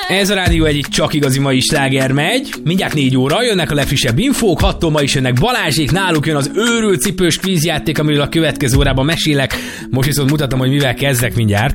Ez a Rádió egyik csak igazi mai sláger megy. Mindjárt 4 óra, jönnek a legfrissebb infók, 6-tól ma is jönnek Balázsék, náluk jön az őrült cipős kvízjáték, amiről a következő órában mesélek. Most viszont mutatom, hogy mivel kezdek mindjárt.